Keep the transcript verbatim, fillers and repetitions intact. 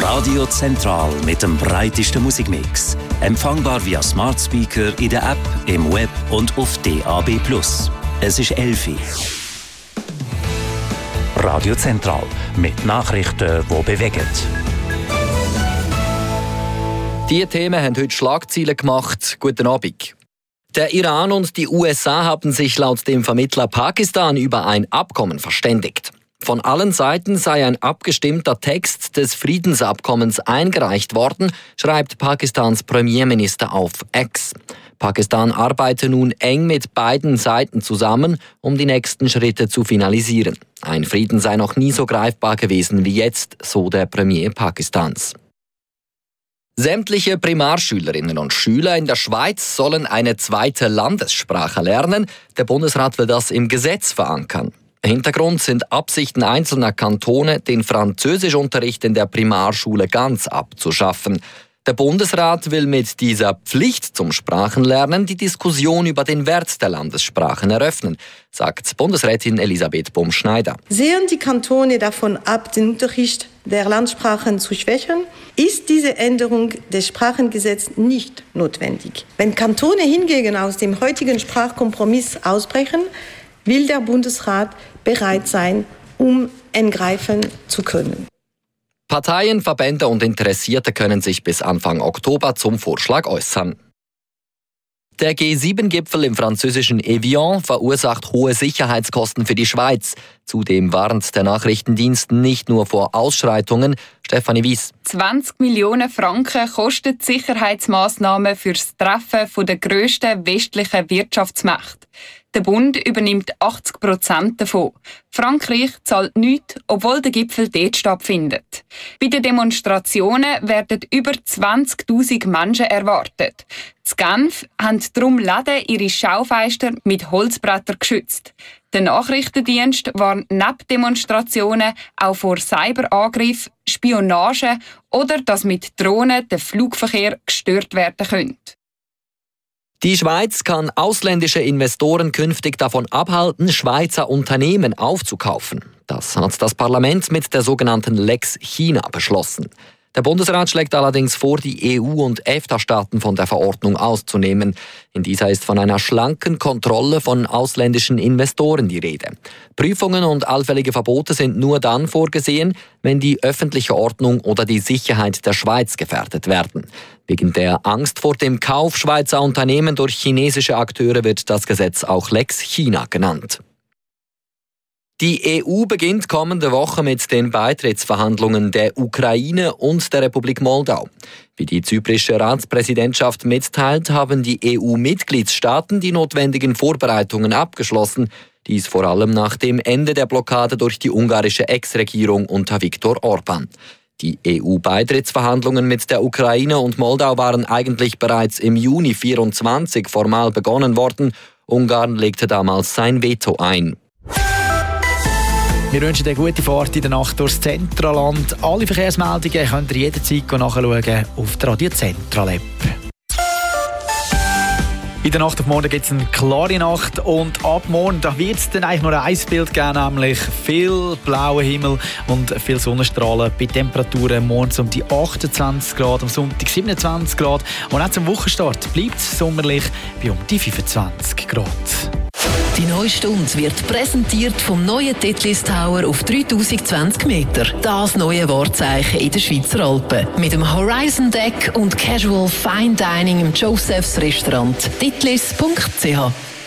Radio Zentral mit dem breitesten Musikmix. Empfangbar via Smart Speaker in der App, im Web und auf D A B plus. Es ist elf Uhr. Radio Zentral mit Nachrichten, die bewegen. Diese Themen haben heute Schlagzeilen gemacht. Guten Abend. Der Iran und die U S A haben sich laut dem Vermittler Pakistan über ein Abkommen verständigt. Von allen Seiten sei ein abgestimmter Text des Friedensabkommens eingereicht worden, schreibt Pakistans Premierminister auf X. Pakistan arbeite nun eng mit beiden Seiten zusammen, um die nächsten Schritte zu finalisieren. Ein Frieden sei noch nie so greifbar gewesen wie jetzt, so der Premier Pakistans. Sämtliche Primarschülerinnen und Schüler in der Schweiz sollen eine zweite Landessprache lernen. Der Bundesrat will das im Gesetz verankern. Hintergrund sind Absichten einzelner Kantone, den Französischunterricht in der Primarschule ganz abzuschaffen. Der Bundesrat will mit dieser Pflicht zum Sprachenlernen die Diskussion über den Wert der Landessprachen eröffnen, sagt Bundesrätin Elisabeth Bumschneider. Sehen die Kantone davon ab, den Unterricht der Landsprachen zu schwächen, ist diese Änderung des Sprachengesetzes nicht notwendig. Wenn Kantone hingegen aus dem heutigen Sprachkompromiss ausbrechen, will der Bundesrat bereit sein, um eingreifen zu können. Parteien, Verbände und Interessierte können sich bis Anfang Oktober zum Vorschlag äußern. Der G sieben Gipfel im französischen Evian verursacht hohe Sicherheitskosten für die Schweiz. Zudem warnt der Nachrichtendienst nicht nur vor Ausschreitungen. Stefanie Weiss. zwanzig Millionen Franken kostet die Sicherheitsmaßnahmen für das Treffen der grössten westlichen Wirtschaftsmächte. Der Bund übernimmt achtzig Prozent davon. Frankreich zahlt nichts, obwohl der Gipfel dort stattfindet. Bei den Demonstrationen werden über zwanzigtausend Menschen erwartet. In Genf haben darum Läden ihre Schaufenster mit Holzbrettern geschützt. Der Nachrichtendienst warnt neben Demonstrationen auch vor Cyberangriffen, Spionage oder dass mit Drohnen der Flugverkehr gestört werden könnte. Die Schweiz kann ausländische Investoren künftig davon abhalten, Schweizer Unternehmen aufzukaufen. Das hat das Parlament mit der sogenannten Lex China beschlossen. Der Bundesrat schlägt allerdings vor, die E U- und EFTA-Staaten von der Verordnung auszunehmen. In dieser ist von einer schlanken Kontrolle von ausländischen Investoren die Rede. Prüfungen und allfällige Verbote sind nur dann vorgesehen, wenn die öffentliche Ordnung oder die Sicherheit der Schweiz gefährdet werden. Wegen der Angst vor dem Kauf Schweizer Unternehmen durch chinesische Akteure wird das Gesetz auch Lex China genannt. Die E U beginnt kommende Woche mit den Beitrittsverhandlungen der Ukraine und der Republik Moldau. Wie die zyprische Ratspräsidentschaft mitteilt, haben die E U-Mitgliedstaaten die notwendigen Vorbereitungen abgeschlossen. Dies vor allem nach dem Ende der Blockade durch die ungarische Ex-Regierung unter Viktor Orban. Die E U-Beitrittsverhandlungen mit der Ukraine und Moldau waren eigentlich bereits im Juni vierundzwanzig formal begonnen worden. Ungarn legte damals sein Veto ein. Wir wünschen eine gute Fahrt in der Nacht durchs Zentraland. Alle Verkehrsmeldungen könnt ihr jederzeit nachschauen auf der Radio Zentral App. In der Nacht auf morgen gibt es eine klare Nacht und ab morgen wird es dann eigentlich nur ein Bild geben, nämlich viel blauer Himmel und viel Sonnenstrahlen bei Temperaturen morgens um die achtundzwanzig Grad, am Sonntag siebenundzwanzig Grad und auch zum Wochenstart bleibt es sommerlich bei um die fünfundzwanzig Grad. Die neue Stunde wird präsentiert vom neuen Titlis Tower auf dreitausendzwanzig Meter. Das neue Wahrzeichen in den Schweizer Alpen. Mit dem Horizon Deck und Casual Fine Dining im Joseph's Restaurant. titlis punkt c h